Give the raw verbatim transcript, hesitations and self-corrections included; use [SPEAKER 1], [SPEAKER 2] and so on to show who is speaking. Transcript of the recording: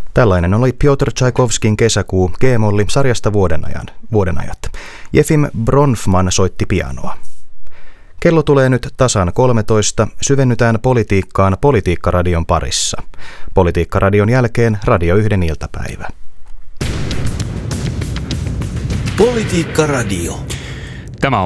[SPEAKER 1] Tällainen oli Piotr Tchaikovskin kesäkuu G-molli sarjasta vuoden ajan, vuoden ajat. Jefim Bronfman soitti pianoa. Kello tulee nyt tasan kolmetoista. Syvennytään politiikkaan Politiikkaradion parissa. Politiikkaradion jälkeen Radio yhden iltapäivä.
[SPEAKER 2] Politiikkaradio.
[SPEAKER 3] Tämä on